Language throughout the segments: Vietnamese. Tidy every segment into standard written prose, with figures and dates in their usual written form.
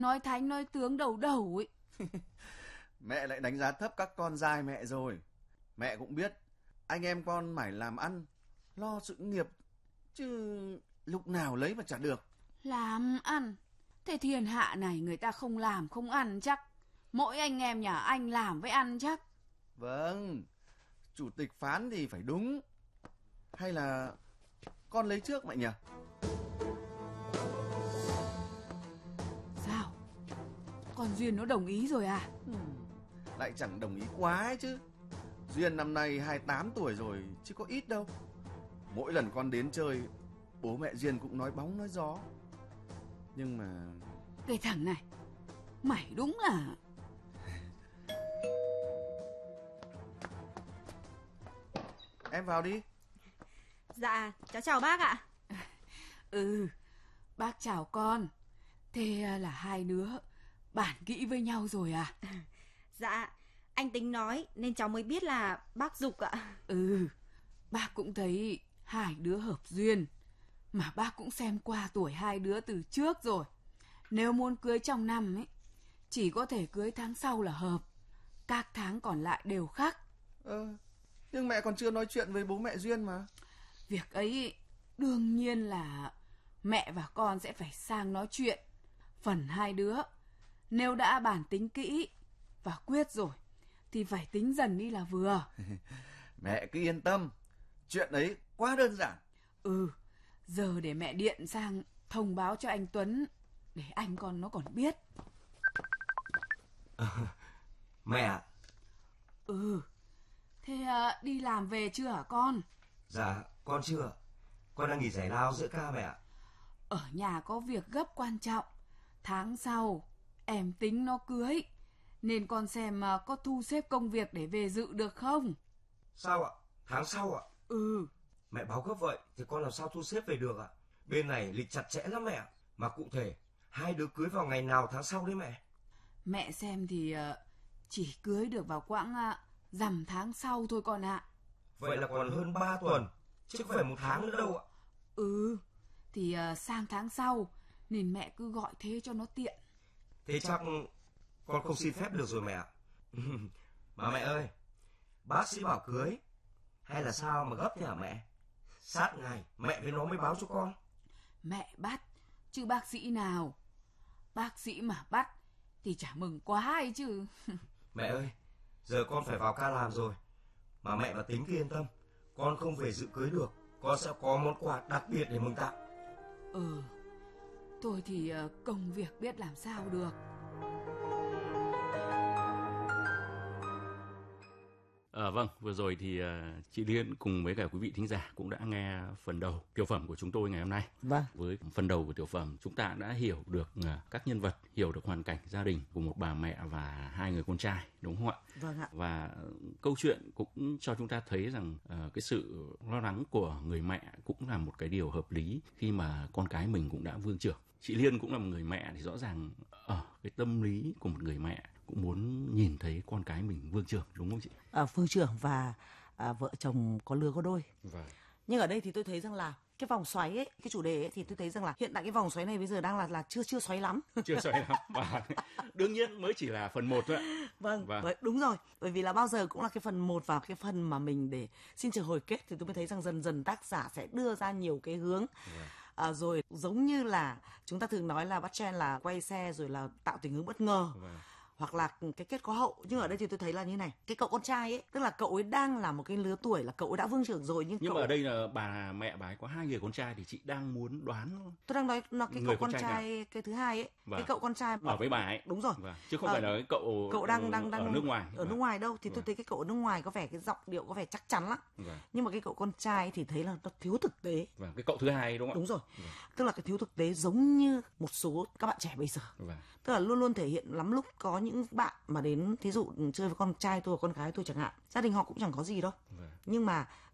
nói thánh nói tướng đầu đầu ấy. Mẹ lại đánh giá thấp các con trai mẹ rồi. Mẹ cũng biết anh em con mải làm ăn, lo sự nghiệp, chứ lúc nào lấy mà chả được. Làm ăn? Thế thiên hạ này người ta không làm không ăn chắc. Mỗi anh em nhà anh làm với ăn chắc. Vâng, chủ tịch phán thì phải đúng. Hay là con lấy trước mẹ nhỉ? Sao? Con Duyên nó đồng ý rồi à? Lại chẳng đồng ý quá ấy chứ. Duyên năm nay 28 tuổi rồi, chứ có ít đâu. Mỗi lần con đến chơi, bố mẹ Duyên cũng nói bóng nói gió. Nhưng mà... Cái thằng này, mày đúng là... Em vào đi. Dạ, cháu chào bác ạ. Bác chào con. Thế là hai đứa bàn kỹ với nhau rồi à? Dạ, anh Tính nói nên cháu mới biết là bác giục ạ. Bác cũng thấy hai đứa hợp duyên. Mà bác cũng xem qua tuổi hai đứa từ trước rồi. Nếu muốn cưới trong năm ấy, chỉ có thể cưới tháng sau là hợp. Các tháng còn lại đều khác. Nhưng mẹ còn chưa nói chuyện với bố mẹ Duyên mà. Việc ấy đương nhiên là mẹ và con sẽ phải sang nói chuyện. Phần hai đứa, nếu đã bàn tính kỹ và quyết rồi thì phải tính dần đi là vừa. Mẹ cứ yên tâm, chuyện ấy quá đơn giản. Giờ để mẹ điện sang thông báo cho anh Tuấn, để anh con nó còn biết. Mẹ ạ. Thế đi làm về chưa hả con? Dạ, con chưa. Con đang nghỉ giải lao giữa ca mẹ ạ. Ở nhà có việc gấp quan trọng. Tháng sau em tính nó cưới, nên con xem có thu xếp công việc để về dự được không? Sao ạ? Tháng sau ạ? Mẹ báo gấp vậy thì con làm sao thu xếp về được ạ? Bên này lịch chặt chẽ lắm mẹ ạ. Mà cụ thể hai đứa cưới vào ngày nào tháng sau đấy mẹ? Mẹ xem thì chỉ cưới được vào quãng rằm tháng sau thôi con ạ. Vậy là còn hơn 3 tuần, chứ không phải một tháng nữa đâu ạ. Thì sang tháng sau, nên mẹ cứ gọi thế cho nó tiện. Thế chắc con không xin phép được rồi mẹ ạ. Mà mẹ ơi, bác sĩ bảo cưới hay là sao mà gấp thế hả mẹ? Sát ngày mẹ với nó mới báo cho con. Mẹ bắt, chứ bác sĩ nào. Bác sĩ mà bắt thì chả mừng quá ấy chứ. Mẹ ơi, giờ con phải vào ca làm rồi. Mà mẹ và Tính cứ yên tâm, con không về dự cưới được, con sẽ có món quà đặc biệt để mừng tặng. Tôi thì công việc biết làm sao được. Vâng, vừa rồi thì chị Liên cùng với cả quý vị thính giả cũng đã nghe phần đầu tiểu phẩm của chúng tôi ngày hôm nay. Vâng. Với phần đầu của tiểu phẩm, chúng ta đã hiểu được các nhân vật, hiểu được hoàn cảnh gia đình của một bà mẹ và hai người con trai, đúng không ạ? Vâng ạ. Và câu chuyện cũng cho chúng ta thấy rằng cái sự lo lắng của người mẹ cũng là một cái điều hợp lý khi mà con cái mình cũng đã vương trưởng. Chị Liên cũng là một người mẹ thì rõ ràng ở cái tâm lý của một người mẹ cũng muốn nhìn thấy con cái mình vương trưởng, đúng không chị? Vương trưởng và vợ chồng có lứa có đôi. Vâng. Nhưng ở đây thì tôi thấy rằng là cái vòng xoáy ấy, cái chủ đề ấy, thì tôi thấy rằng là hiện tại cái vòng xoáy này bây giờ đang là chưa xoáy lắm. Chưa xoáy lắm. Và đương nhiên mới chỉ là phần 1 thôi ạ. Vâng, đúng rồi. Bởi vì là bao giờ cũng là cái phần 1 vào cái phần mà mình để xin chờ hồi kết thì tôi mới thấy rằng dần dần tác giả sẽ đưa ra nhiều cái hướng. Rồi giống như là chúng ta thường nói là bắt trend là quay xe rồi là tạo tình huống bất ngờ. Hoặc là cái kết có hậu. Nhưng ở đây thì tôi thấy là như này, cái cậu con trai ấy, tức là cậu ấy đang là một cái lứa tuổi là cậu ấy đã vương trưởng rồi. Nhưng mà ở đây là bà ấy có hai người con trai thì chị đang muốn đoán. Tôi đang nói nó cái cậu con trai cái thứ hai ấy. Cái cậu con trai ở với bà ấy. Đúng rồi. Chứ không phải là cái cậu đang ở nước ngoài. Ở nước ngoài đâu. Thì tôi thấy cái cậu ở nước ngoài có vẻ cái giọng điệu có vẻ chắc chắn lắm. Nhưng mà cái cậu con trai thì thấy là nó thiếu thực tế. Cái cậu thứ hai đúng không? Đúng rồi. Tức là cái thiếu thực tế giống như một số các bạn trẻ bây giờ. Tức là luôn luôn thể hiện lắm lúc có những bạn mà đến thí dụ chơi với con trai tôi con gái tôi chẳng hạn, gia đình họ cũng chẳng có gì đâu, nhưng mà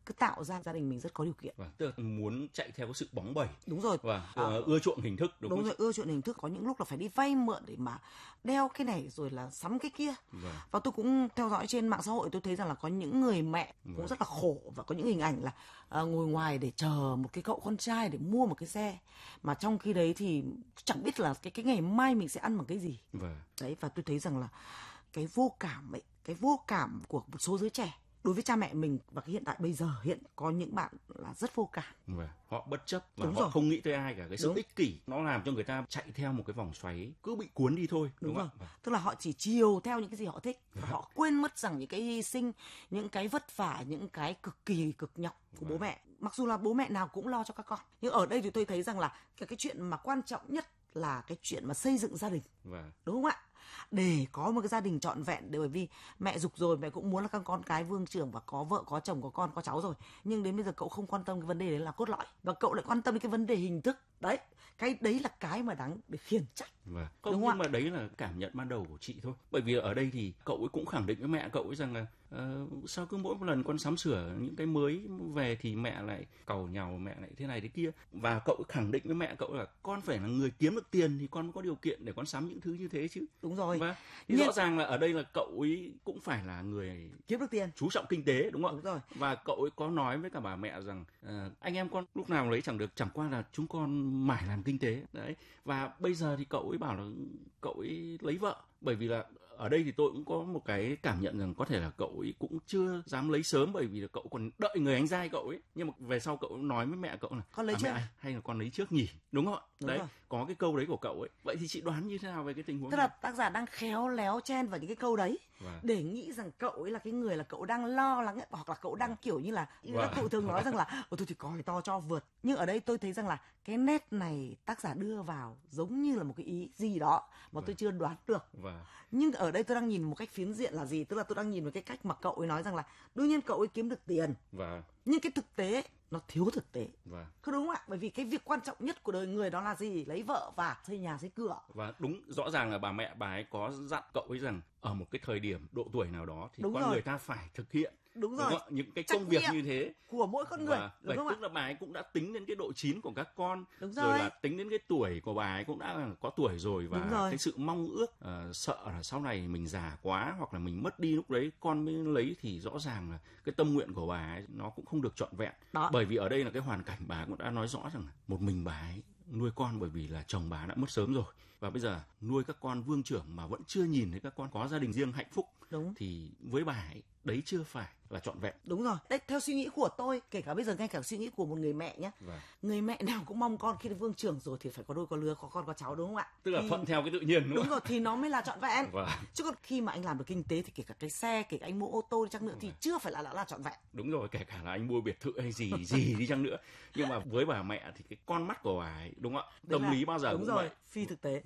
cứ tạo ra gia đình mình rất có điều kiện. Vâng, tức là muốn chạy theo cái sự bóng bẩy. Đúng rồi. Và ưa chuộng hình thức, đúng rồi, ưa chuộng hình thức. Có những lúc là phải đi vay mượn để mà đeo cái này rồi là sắm cái kia. Vâng. Và tôi cũng theo dõi trên mạng xã hội, tôi thấy rằng là có những người mẹ cũng rất là khổ, và có những hình ảnh là ngồi ngoài để chờ một cái cậu con trai để mua một cái xe, mà trong khi đấy thì chẳng biết là cái ngày mai mình sẽ ăn bằng cái gì. Vâng. Đấy, và tôi thấy rằng là cái vô cảm ấy, cái vô cảm của một số giới trẻ đối với cha mẹ mình, và cái hiện tại bây giờ hiện có những bạn là rất vô cảm. Vâng. Họ bất chấp và đúng họ rồi. không nghĩ tới ai cả. Cái sự ích kỷ nó làm cho người ta chạy theo một cái vòng xoáy cứ bị cuốn đi thôi. Đúng rồi. Vâng. Tức là họ chỉ chiều theo những cái gì họ thích. Họ quên mất rằng những cái hy sinh, những cái vất vả, những cái cực kỳ cực nhọc của bố mẹ. Mặc dù là bố mẹ nào cũng lo cho các con, nhưng ở đây thì tôi thấy rằng là cái chuyện mà quan trọng nhất là cái chuyện mà xây dựng gia đình. Đúng không ạ? Để có một cái gia đình trọn vẹn, bởi vì mẹ giục rồi, mẹ cũng muốn là các con cái vương trưởng và có vợ, có chồng, có con, có cháu rồi, nhưng đến bây giờ cậu không quan tâm cái vấn đề đấy là cốt lõi, và cậu lại quan tâm đến cái vấn đề hình thức. Đấy, cái đấy là cái mà đáng để khiển trách. Không, đúng nhưng mà đấy là cảm nhận ban đầu của chị thôi. Bởi vì ở đây thì cậu ấy cũng khẳng định với mẹ cậu ấy rằng là sao cứ mỗi một lần con sắm sửa những cái mới về thì mẹ lại càu nhàu, mẹ lại thế này thế kia. Và cậu ấy khẳng định với mẹ cậu là con phải là người kiếm được tiền thì con mới có điều kiện để con sắm những thứ như thế chứ. Đúng rồi. Và thì rõ ràng là ở đây là cậu ấy cũng phải là người kiếm được tiền, chú trọng kinh tế, đúng không? Đúng rồi. Và cậu ấy có nói với cả bà mẹ rằng anh em con lúc nào lấy chẳng được, chẳng qua là chúng con mải làm kinh tế. Đấy. Và bây giờ thì cậu ấy bảo là cậu ấy lấy vợ, bởi vì là ở đây thì tôi cũng có một cái cảm nhận rằng có thể là cậu ấy cũng chưa dám lấy sớm, bởi vì là cậu còn đợi người anh trai cậu ấy. Nhưng mà về sau cậu nói với mẹ cậu là con lấy trước mẹ hay là con lấy trước nhỉ, đúng không ạ? Đấy, rồi. Có cái câu đấy của cậu ấy. Vậy thì chị đoán như thế nào về cái tình huống tức này? là tác giả đang khéo léo chen vào những cái câu đấy để nghĩ rằng cậu ấy là cái người là cậu đang lo lắng, hoặc là cậu đang kiểu như là các cụ thường nói rằng là tôi thì còi to cho vượt. Nhưng ở đây tôi thấy rằng là cái nét này tác giả đưa vào giống như là một cái ý gì đó mà tôi chưa đoán được. Nhưng ở đây tôi đang nhìn một cách phiến diện là gì? Tức là tôi đang nhìn vào cái cách mà cậu ấy nói rằng là đương nhiên cậu ấy kiếm được tiền, nhưng cái thực tế nó thiếu thực tế. Có đúng không ạ? Bởi vì cái việc quan trọng nhất của đời người đó là gì? Lấy vợ và xây nhà xây cửa. Và đúng, rõ ràng là bà mẹ bà ấy có dặn cậu ấy rằng ở một cái thời điểm độ tuổi nào đó thì người ta phải thực hiện đúng rồi, những cái công việc như thế của mỗi con người. Đúng không? Tức là bà ấy cũng đã tính đến cái độ chín của các con, rồi là tính đến cái tuổi của bà ấy cũng đã có tuổi rồi, và cái sự mong ước sợ là sau này mình già quá hoặc là mình mất đi, lúc đấy con mới lấy, thì rõ ràng là cái tâm nguyện của bà ấy nó cũng không được trọn vẹn. Bởi vì ở đây là cái hoàn cảnh bà cũng đã nói rõ rằng một mình bà ấy nuôi con, bởi vì là chồng bà đã mất sớm rồi, và bây giờ nuôi các con vương trưởng mà vẫn chưa nhìn thấy các con có gia đình riêng hạnh phúc. Thì với bà ấy đấy chưa phải là trọn vẹn. Đúng rồi. Đấy, theo suy nghĩ của tôi, kể cả bây giờ ngay cả suy nghĩ của một người mẹ nhé. Người mẹ nào cũng mong con khi vương trưởng rồi thì phải có đôi có lứa, có con có cháu, đúng không ạ? Tức là thuận theo cái tự nhiên, đúng rồi, thì nó mới là trọn vẹn. Chứ còn khi mà anh làm được kinh tế thì kể cả cái xe, kể cả anh mua ô tô đi chăng nữa thì chưa phải là trọn vẹn. Đúng rồi, kể cả là anh mua biệt thự hay gì đi chăng nữa. Nhưng mà với bà mẹ thì cái con mắt của bà ấy, đúng không ạ? Tâm lý bao giờ đúng cũng rồi, vậy. phi thực tế.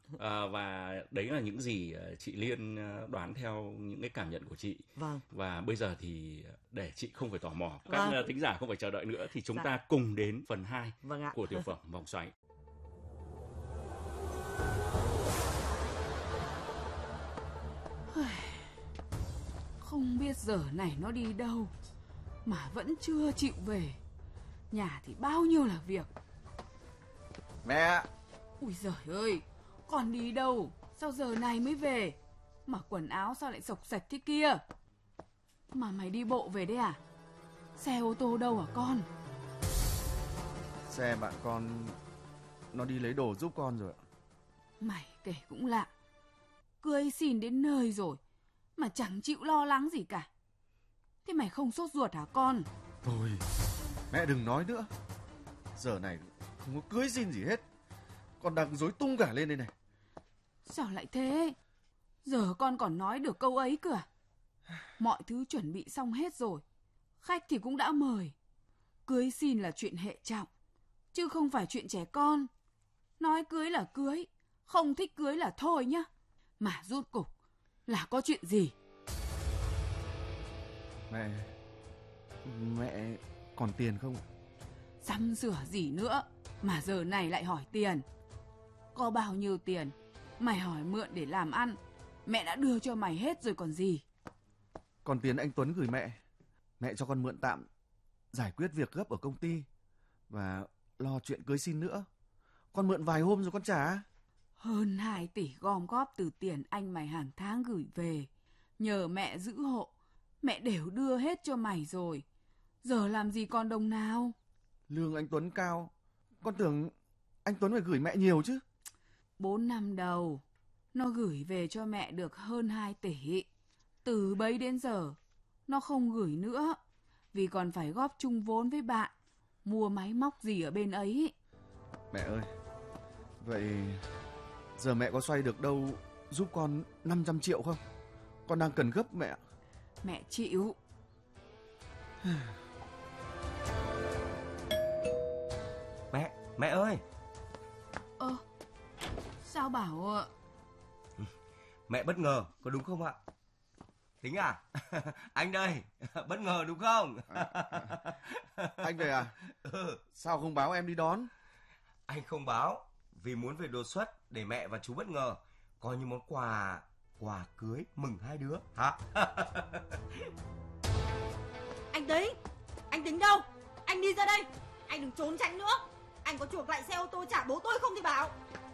Và đấy là những gì chị Liên đoán theo những cái cảm nhận của chị. Và bây giờ thì để chị không phải tò mò, các thính giả không phải chờ đợi nữa, thì chúng ta cùng đến phần 2 của tiểu phẩm Vòng Xoáy. Không biết giờ này nó đi đâu mà vẫn chưa chịu về. Nhà thì bao nhiêu là việc. Mẹ! Ui giời ơi, con đi đâu? Sao giờ này mới về? Mà quần áo sao lại xộc xệch thế kia? Mà mày đi bộ về đấy à? Xe ô tô đâu hả con? Xe bạn con nó đi lấy đồ giúp con rồi ạ. Mày kể cũng lạ. Cưới xin đến nơi rồi mà chẳng chịu lo lắng gì cả. Thế mày không sốt ruột hả con? Thôi, mẹ đừng nói nữa. Giờ này không có cưới xin gì hết. Con đang rối tung cả lên đây này. Sao lại thế? Giờ con còn nói được câu ấy cơ à? Mọi thứ chuẩn bị xong hết rồi. Khách thì cũng đã mời. Cưới xin là chuyện hệ trọng, chứ không phải chuyện trẻ con. Nói cưới là cưới, không thích cưới là thôi nhá. Mà rốt cục là có chuyện gì? Mẹ còn tiền không? Sắm sửa gì nữa mà giờ này lại hỏi tiền? Có bao nhiêu tiền mày hỏi mượn để làm ăn, mẹ đã đưa cho mày hết rồi còn gì. Còn tiền anh Tuấn gửi mẹ cho con mượn tạm giải quyết việc gấp ở công ty và lo chuyện cưới xin nữa. Con mượn vài hôm rồi con trả. Hơn 2 tỷ gom góp từ tiền anh mày hàng tháng gửi về. Nhờ mẹ giữ hộ, mẹ đều đưa hết cho mày rồi. Giờ làm gì còn đồng nào? Lương anh Tuấn cao, con tưởng anh Tuấn phải gửi mẹ nhiều chứ. 4 năm đầu, nó gửi về cho mẹ được hơn 2 tỷ. Từ bấy đến giờ, nó không gửi nữa, vì còn phải góp chung vốn với bạn, mua máy móc gì ở bên ấy. Mẹ ơi, vậy giờ mẹ có xoay được đâu giúp con 500 triệu không? Con đang cần gấp mẹ. Mẹ chịu. Mẹ ơi. Sao bảo ạ? Mẹ bất ngờ, có đúng không ạ? Tính à? Anh đây, bất ngờ đúng không? Anh về à? Sao không báo em đi đón? Anh không báo vì muốn về đột xuất để mẹ và chú bất ngờ, coi như món quà cưới mừng hai đứa hả? Anh Tính đâu? Anh đi ra đây. Anh đừng trốn tránh nữa. Anh có chuộc lại xe ô tô trả bố tôi không thì bảo.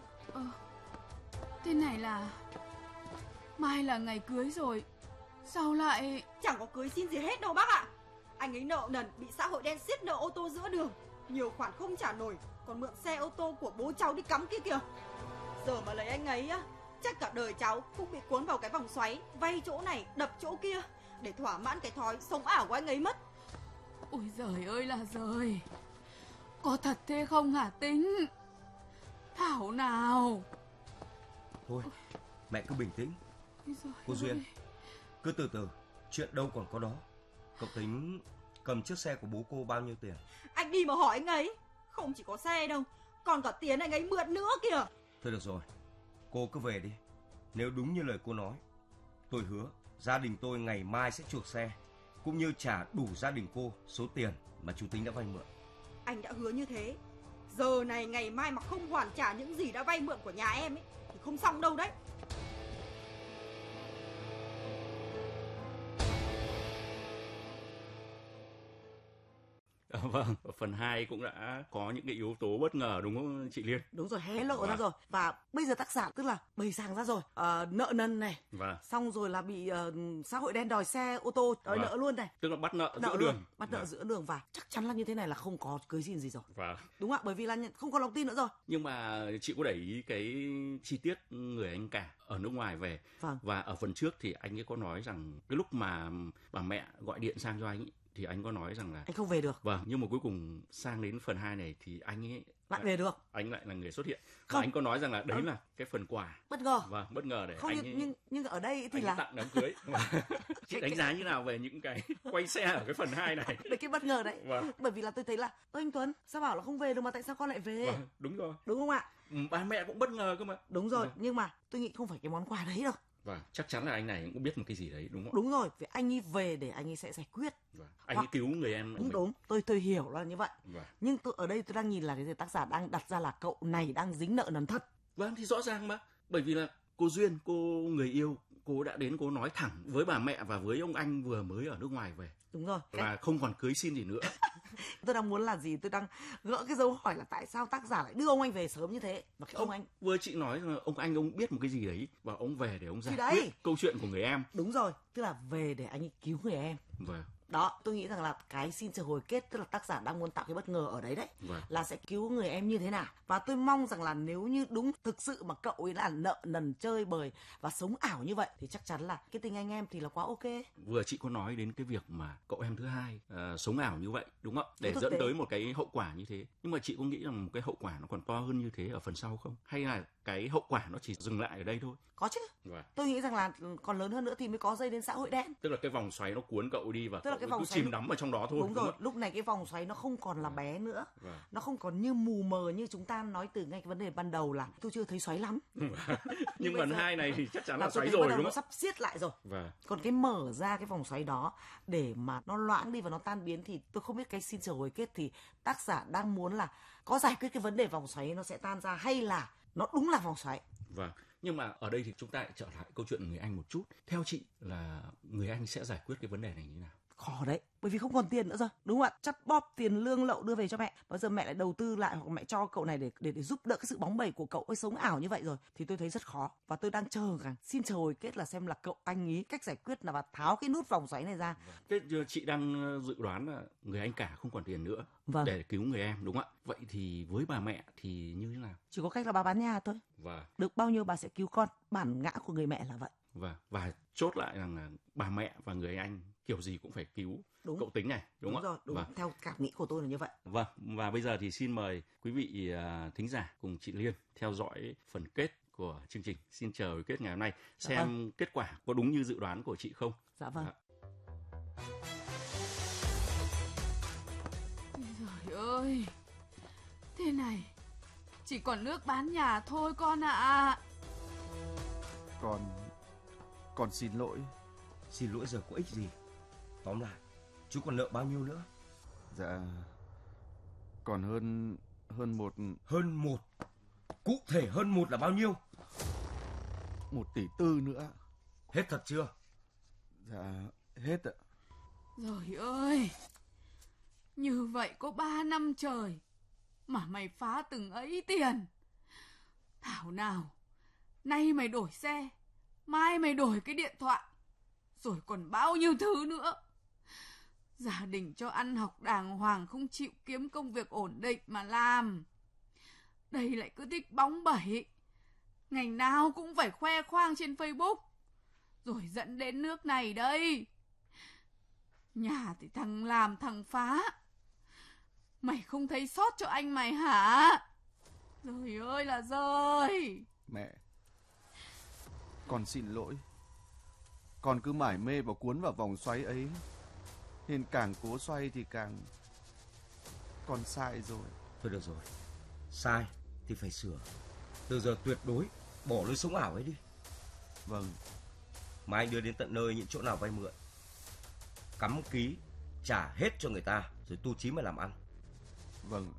Thế này là mai là ngày cưới rồi, sao lại... Chẳng có cưới xin gì hết đâu bác ạ. Anh ấy nợ nần, bị xã hội đen siết nợ ô tô giữa đường, nhiều khoản không trả nổi, còn mượn xe ô tô của bố cháu đi cắm kia kìa. Giờ mà lấy anh ấy á, chắc cả đời cháu cũng bị cuốn vào cái vòng xoáy, vay chỗ này đập chỗ kia để thỏa mãn cái thói sống ảo của anh ấy mất. Ôi giời ơi là giời, có thật thế không hả Tính? Thảo nào. Thôi, mẹ cứ bình tĩnh. Cô Duyên, cứ từ từ, chuyện đâu còn có đó. Cậu Tính cầm chiếc xe của bố cô bao nhiêu tiền? Anh đi mà hỏi anh ấy. Không chỉ có xe đâu, còn cả tiền anh ấy mượn nữa kìa. Thôi được rồi, cô cứ về đi. Nếu đúng như lời cô nói, tôi hứa gia đình tôi ngày mai sẽ chuộc xe, cũng như trả đủ gia đình cô số tiền mà chú Tính đã vay mượn. Anh đã hứa như thế, giờ này ngày mai mà không hoàn trả những gì đã vay mượn của nhà em ấy thì không xong đâu đấy. Vâng, ở phần 2 cũng đã có những cái yếu tố bất ngờ đúng không chị Liên? Đúng rồi, hé lộ ra rồi. Và bây giờ tác giả tức là bày sàng ra rồi. Nợ nần này. Vâng. Xong rồi là bị xã hội đen đòi xe ô tô, đòi nợ luôn này. Tức là bắt nợ giữa đường. Bắt nợ giữa đường và chắc chắn là như thế này là không có cưới xin gì rồi. Vâng. Đúng ạ, bởi vì là không có lòng tin nữa rồi. Nhưng mà chị có để ý cái chi tiết người anh cả ở nước ngoài về. Vâng. Và ở phần trước thì anh ấy có nói rằng cái lúc mà bà mẹ gọi điện sang cho anh ấy, thì anh có nói rằng là anh không về được. Vâng, nhưng mà cuối cùng sang đến phần 2 này thì anh ấy lại về được. Anh lại là người xuất hiện. Không. Và anh có nói rằng là đấy là cái phần quà bất ngờ. Vâng, bất ngờ để không, anh ấy, nhưng ở đây thì anh là tặng đám cưới. Chị đánh giá như nào về những cái quay xe ở cái phần 2 này? Đấy, cái bất ngờ đấy. Vâng. Bởi vì là tôi thấy là anh Tuấn sao bảo là không về được mà tại sao con lại về? Vâng, đúng rồi. Đúng không ạ? Ba mẹ cũng bất ngờ cơ mà. Đúng rồi, Vâng. nhưng mà tôi nghĩ không phải cái món quà đấy đâu. Vâng, chắc chắn là anh này cũng biết một cái gì đấy đúng không? Đúng rồi, vì anh ấy về để anh ấy sẽ giải quyết. Vâng. Anh ấy cứu người em. Đúng, tôi hiểu là như vậy. Vâng. Nhưng ở đây tôi đang nhìn là cái gì tác giả đang đặt ra là cậu này đang dính nợ nần thật. Vâng, thì rõ ràng mà. Bởi vì là cô Duyên, cô người yêu, cô đã đến cô nói thẳng với bà mẹ và với ông anh vừa mới ở nước ngoài về. Đúng rồi. Và không còn cưới xin gì nữa. Tôi đang muốn là gì? Tôi đang gỡ cái dấu hỏi là tại sao tác giả lại đưa ông anh về sớm như thế? Và cái ông anh vừa chị nói là ông biết một cái gì đấy và ông về để ông giải quyết câu chuyện của người em. Đúng rồi, tức là về để anh ấy cứu người em. Vâng. Đó, tôi nghĩ rằng là cái xin chờ hồi kết tức là tác giả đang muốn tạo cái bất ngờ ở đấy đấy. Vâng. Là sẽ cứu người em như thế nào. Và tôi mong rằng là nếu như đúng thực sự mà cậu ấy là nợ nần chơi bời và sống ảo như vậy thì chắc chắn là cái tình anh em thì là quá ok. Vừa chị có nói đến cái việc mà cậu em thứ hai sống ảo như vậy đúng không? Để dẫn tới một cái hậu quả như thế. Nhưng mà chị có nghĩ rằng một cái hậu quả nó còn to hơn như thế ở phần sau không? Hay là cái hậu quả nó chỉ dừng lại ở đây thôi? Có chứ. Vâng. Tôi nghĩ rằng là còn lớn hơn nữa thì mới có dây đến xã hội đen. Tức là cái vòng xoáy nó cuốn cậu đi và tức là cái vòng cứ xoáy chìm đắm ở trong đó thôi. Đúng rồi, lúc này cái vòng xoáy nó không còn là bé nữa. Vâng. Nó không còn như mù mờ như chúng ta nói từ ngay cái vấn đề ban đầu là tôi chưa thấy xoáy lắm. Nhưng phần 2 này thì chắc chắn là xoáy rồi đúng không? Nó sắp siết lại rồi. Vâng. Còn cái mở ra cái vòng xoáy đó để mà nó loãng đi và nó tan biến thì tôi không biết cái xin chờ hồi kết thì tác giả đang muốn là có giải quyết cái vấn đề vòng xoáy nó sẽ tan ra hay là nó đúng là vòng xoáy. Vâng. Nhưng mà ở đây thì chúng ta lại trở lại câu chuyện người anh một chút. Theo chị là người anh sẽ giải quyết cái vấn đề này như thế nào? Khó đấy, bởi vì không còn tiền nữa rồi, đúng không ạ? Chắt bóp tiền lương lậu đưa về cho mẹ, bây giờ mẹ lại đầu tư lại hoặc mẹ cho cậu này để giúp đỡ cái sự bóng bẩy của cậu ấy sống ảo như vậy rồi, thì tôi thấy rất khó. Và tôi đang xin chờ hồi kết là xem là cậu anh ý cách giải quyết là và tháo cái nút vòng xoáy này ra. Thế chị đang dự đoán là người anh cả không còn tiền nữa để cứu người em, đúng không ạ? Vậy thì với bà mẹ thì như thế nào? Chỉ có cách là bà bán nhà thôi. Được bao nhiêu bà sẽ cứu con, bản ngã của người mẹ là vậy. Và chốt lại rằng là bà mẹ và người anh kiểu gì cũng phải cứu. Đúng. Cậu tính này, đúng không? Rồi, đúng. Theo cảm nghĩ của tôi là như vậy. Và bây giờ thì xin mời quý vị thính giả cùng chị Liên theo dõi phần kết của chương trình. Xin chờ kết ngày hôm nay, xem kết quả có đúng như dự đoán của chị không. Dạ vâng. Trời ơi, thế này chỉ còn nước bán nhà thôi con ạ. Con xin lỗi. Xin lỗi giờ có ích gì? Tóm lại, chú còn nợ bao nhiêu nữa? Dạ, còn hơn một. Hơn một? Cụ thể hơn một là bao nhiêu? 1,4 tỷ nữa. Hết thật chưa? Dạ, hết ạ. Trời ơi, như vậy có 3 năm trời mà mày phá từng ấy tiền. Thảo nào, nay mày đổi xe, mai mày đổi cái điện thoại, rồi còn bao nhiêu thứ nữa. Gia đình cho ăn học đàng hoàng, không chịu kiếm công việc ổn định mà làm. Đây lại cứ thích bóng bẩy, ngày nào cũng phải khoe khoang trên Facebook, rồi dẫn đến nước này đây. Nhà thì thằng làm thằng phá, mày không thấy xót cho anh mày hả? Trời ơi là giời. Mẹ, con xin lỗi. Con cứ mải mê và cuốn vào vòng xoáy ấy, nên càng cố xoay thì càng... Con sai rồi. Thôi được rồi, sai thì phải sửa. Từ giờ tuyệt đối bỏ lối sống ảo ấy đi. Vâng. Mai anh đưa đến tận nơi những chỗ nào vay mượn, cắm ký trả hết cho người ta, rồi tu chí mà làm ăn. Vâng.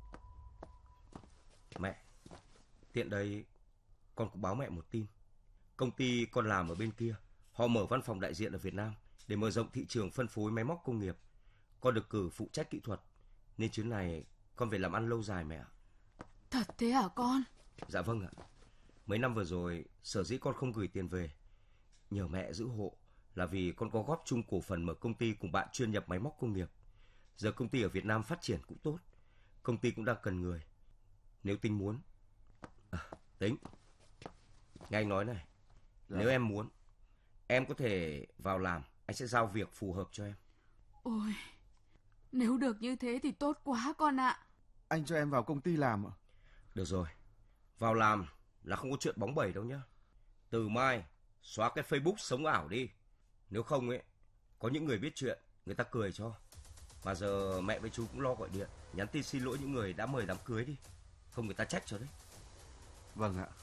Mẹ, tiện đây con cũng báo mẹ một tin. Công ty con làm ở bên kia, họ mở văn phòng đại diện ở Việt Nam để mở rộng thị trường phân phối máy móc công nghiệp. Con được cử phụ trách kỹ thuật, nên chuyến này con phải làm ăn lâu dài mẹ ạ. Thật thế hả con? Dạ vâng ạ. Mấy năm vừa rồi sở dĩ con không gửi tiền về nhờ mẹ giữ hộ là vì con có góp chung cổ phần mở công ty cùng bạn chuyên nhập máy móc công nghiệp. Giờ công ty ở Việt Nam phát triển cũng tốt, công ty cũng đang cần người. Nếu tính muốn tính nghe anh nói này. Nếu em muốn, em có thể vào làm, anh sẽ giao việc phù hợp cho em. Ôi, nếu được như thế thì tốt quá con ạ. Anh cho em vào công ty làm ạ? Được rồi, vào làm là không có chuyện bóng bẩy đâu nhá. Từ mai xóa cái Facebook sống ảo đi. Nếu không ấy, có những người biết chuyện, người ta cười cho. Mà giờ mẹ với chú cũng lo gọi điện, nhắn tin xin lỗi những người đã mời đám cưới đi, không người ta trách cho đấy. Vâng ạ.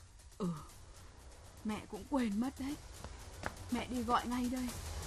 Mẹ cũng quên mất đấy. Mẹ đi gọi ngay đây.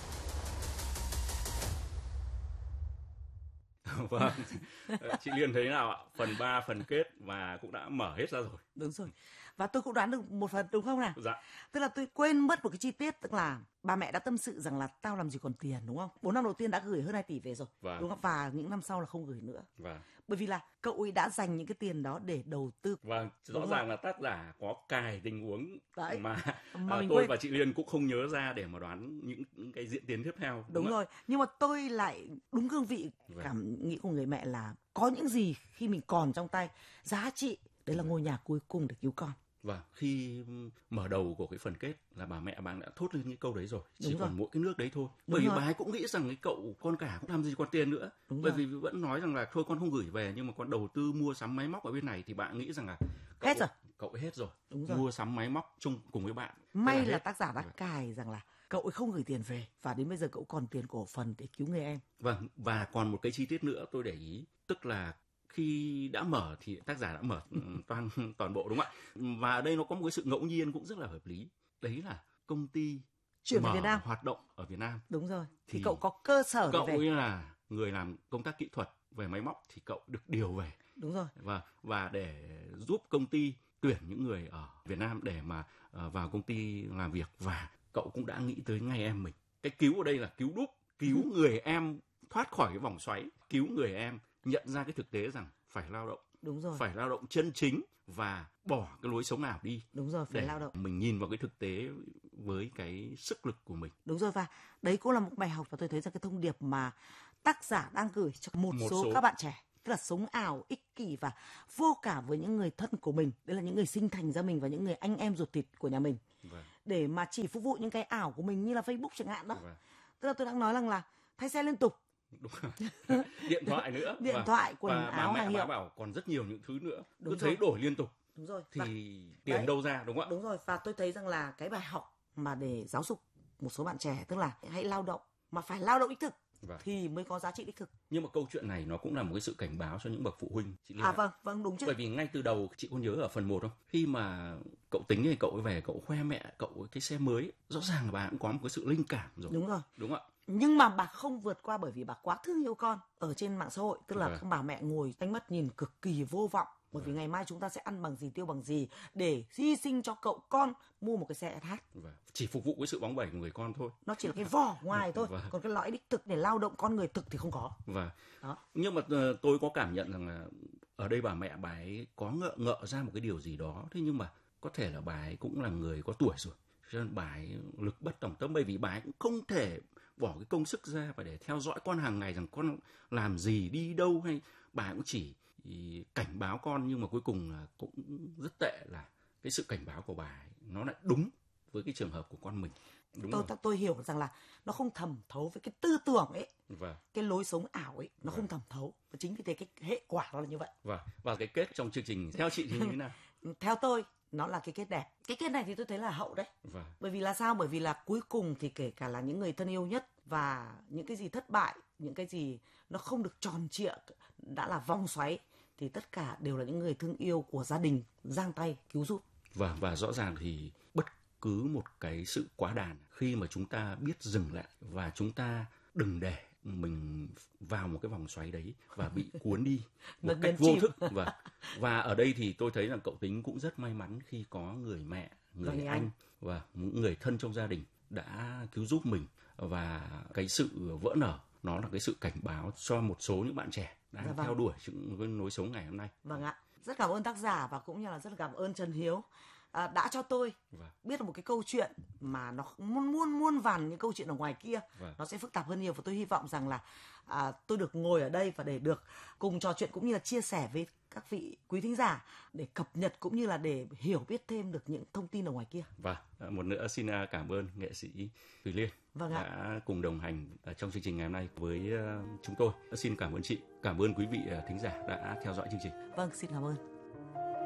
Vâng, chị Liên thấy nào ạ? Phần 3, phần kết và cũng đã mở hết ra rồi. Đúng rồi. Và tôi cũng đoán được một phần đúng không nào? Dạ. Tức là tôi quên mất một cái chi tiết, tức là bà mẹ đã tâm sự rằng là tao làm gì còn tiền, đúng không? 4 năm đầu tiên đã gửi hơn 2 tỷ về rồi, đúng không? Và những năm sau là không gửi nữa. Bởi vì là cậu ấy đã dành những cái tiền đó để đầu tư. Vâng, rõ ràng là tác giả có cài tình huống đấy. mà tôi quên. Và chị Liên cũng không nhớ ra để mà đoán những cái diễn tiến tiếp theo. Đúng rồi, nhưng mà tôi lại đúng cương vị cảm nghĩ của người mẹ là có những gì khi mình còn trong tay giá trị, đấy là ngôi nhà cuối cùng để cứu con. Và khi mở đầu của cái phần kết là bà mẹ bạn đã thốt lên những câu đấy rồi. Chỉ còn mỗi cái nước đấy thôi. Bởi vì bà ấy cũng nghĩ rằng cái cậu con cả cũng làm gì còn tiền nữa. Bởi vì vẫn nói rằng là thôi con không gửi về, nhưng mà con đầu tư mua sắm máy móc ở bên này thì bạn nghĩ rằng là cậu hết rồi. Mua sắm máy móc chung cùng với bạn. May là tác giả đã cài rằng là cậu ấy không gửi tiền về và đến bây giờ cậu còn tiền cổ phần để cứu người em. Vâng, và còn một cái chi tiết nữa tôi để ý, tức là khi đã mở thì tác giả đã mở toàn bộ, đúng không ạ? Và ở đây nó có một cái sự ngẫu nhiên cũng rất là hợp lý. Đấy là công ty chuyển về Việt Nam, hoạt động ở Việt Nam. Đúng rồi. Thì cậu có cơ sở để về. Cậu ấy là người làm công tác kỹ thuật về máy móc thì cậu được điều về. Đúng rồi. Và để giúp công ty tuyển những người ở Việt Nam để mà vào công ty làm việc, và cậu cũng đã nghĩ tới ngay em mình. Cái cứu ở đây là cứu đúp, cứu người em thoát khỏi cái vòng xoáy, cứu người em nhận ra cái thực tế rằng phải lao động. Đúng rồi. Phải lao động chân chính và bỏ cái lối sống ảo đi. Đúng rồi, phải để lao động. Mình nhìn vào cái thực tế với cái sức lực của mình. Đúng rồi, và đấy cũng là một bài học, và tôi thấy rằng cái thông điệp mà tác giả đang gửi cho một số các bạn trẻ, tức là sống ảo, ích kỷ và vô cảm với những người thân của mình, đấy là những người sinh thành ra mình và những người anh em ruột thịt của nhà mình, để mà chỉ phục vụ những cái ảo của mình như là Facebook chẳng hạn đó. Tức là tôi đang nói rằng là thay xe liên tục. Đúng rồi. Điện thoại nữa. Điện thoại, quần áo, hàng hiệu. Bà bảo còn rất nhiều những thứ nữa. Đúng cứ thấy đổi liên tục. Đúng rồi. Thì tiền đấy, đâu ra, đúng không ạ? Đúng rồi, và tôi thấy rằng là cái bài học mà để giáo dục một số bạn trẻ, tức là hãy lao động, mà phải lao động đích thực. Thì mới có giá trị đích thực. Nhưng mà câu chuyện này nó cũng là một cái sự cảnh báo cho những bậc phụ huynh. Chị Liên vâng, đúng chứ. Bởi vì ngay từ đầu chị có nhớ ở phần 1 không? Khi mà cậu Tính này, cậu ấy về cậu khoe mẹ cậu cái xe mới, rõ ràng là bà cũng có một cái sự linh cảm rồi. Đúng rồi. Đúng không ạ? Nhưng mà bà không vượt qua bởi vì bà quá thương yêu con ở trên mạng xã hội, tức là các bà mẹ ngồi ánh mắt nhìn cực kỳ vô vọng. Bởi vì ngày mai chúng ta sẽ ăn bằng gì, tiêu bằng gì để hy sinh cho cậu con mua một cái xe SH. Chỉ phục vụ cái sự bóng bẩy của người con thôi. Nó chỉ là cái vỏ ngoài thôi. Còn cái lõi đích thực để lao động con người thực thì không có. Đó. Nhưng mà tôi có cảm nhận rằng là ở đây bà ấy có ngợ ra một cái điều gì đó. Thế nhưng mà có thể là bà ấy cũng là người có tuổi rồi, cho nên bà ấy lực bất tòng tâm, bởi vì bà ấy cũng không thể bỏ cái công sức ra và để theo dõi con hàng ngày rằng con làm gì, đi đâu, hay bà ấy cũng chỉ cảnh báo con. Nhưng mà cuối cùng là cũng rất tệ là cái sự cảnh báo của bà ấy nó lại đúng với cái trường hợp của con mình. Tôi hiểu rằng là nó không thẩm thấu với cái tư tưởng ấy, cái lối sống ảo ấy, nó không thẩm thấu. Và chính vì thế cái hệ quả đó là như vậy. Và cái kết trong chương trình theo chị thì như thế nào? Theo tôi, nó là cái kết đẹp. Cái kết này thì tôi thấy là hậu đấy. Bởi vì là sao? Bởi vì là cuối cùng thì kể cả là những người thân yêu nhất và những cái gì thất bại, những cái gì nó không được tròn trịa, đã là vòng xoáy, thì tất cả đều là những người thương yêu của gia đình giang tay cứu giúp. Và rõ ràng thì bất cứ một cái sự quá đàn, khi mà chúng ta biết dừng lại và chúng ta đừng để mình vào một cái vòng xoáy đấy và bị cuốn đi một cách vô thức. Và ở đây thì tôi thấy rằng cậu Tính cũng rất may mắn khi có người mẹ, người anh và những người thân trong gia đình đã cứu giúp mình. Và cái sự vỡ nở nó là cái sự cảnh báo cho một số những bạn trẻ đang theo đuổi những lối sống ngày hôm nay. Vâng ạ. Rất cảm ơn tác giả và cũng như là rất cảm ơn Trần Hiếu đã cho tôi biết được một cái câu chuyện mà nó muôn vàn những câu chuyện ở ngoài kia. Nó sẽ phức tạp hơn nhiều, và tôi hy vọng rằng là tôi được ngồi ở đây và để được cùng trò chuyện cũng như là chia sẻ với các vị quý thính giả để cập nhật cũng như là để hiểu biết thêm được những thông tin ở ngoài kia. Một nữa xin cảm ơn nghệ sĩ Thùy Liên đã cùng đồng hành trong chương trình ngày hôm nay với chúng tôi. Xin cảm ơn chị, cảm ơn quý vị thính giả đã theo dõi chương trình. Xin cảm ơn.